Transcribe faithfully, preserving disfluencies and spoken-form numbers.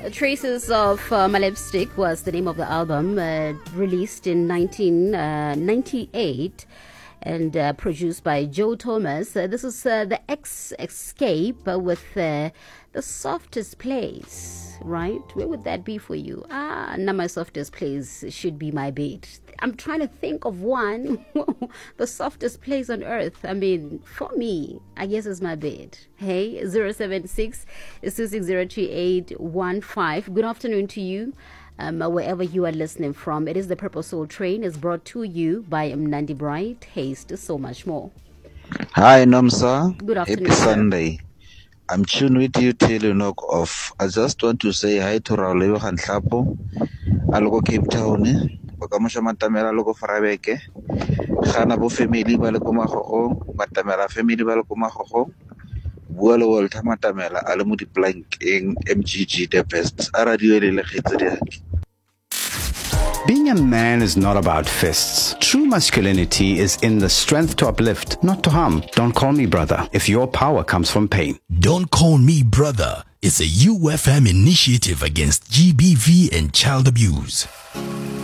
Traces of uh, My Lipstick was the name of the album, uh, released in nineteen ninety-eight and uh, produced by Joe Thomas. Uh, this is uh, the X Escape uh, with uh, The Softest Place, right? Where would that be for you? Ah, now my softest place should be my bed. I'm trying to think of one. The softest place on earth. I mean, for me, I guess it's my bed. Hey, zero seven six, two six zero three eight one five. Good afternoon to you. Um, wherever you are listening from. It is the Purple Soul Train. It's brought to you by Mnandi Bright. Haste so much more. Hi, Nomsa. Good afternoon, Happy sir. Sunday. I'm tuned with you till you knock off. I just want to say hi to Rauleo Hanhlapo. Alogo Cape Town. Bakamusha Matamera Logo Farabeke. Hana Bo family Balakumaho. Matamera family Balakumaho. Bualo Walta Matamela. Alamudi Blank in M G G the best. Aradio Lehitria. Being a man is not about fists. True masculinity is in the strength to uplift, not to harm. Don't call me brother if your power comes from pain. Don't Call Me Brother is a U F M initiative against G B V and child abuse.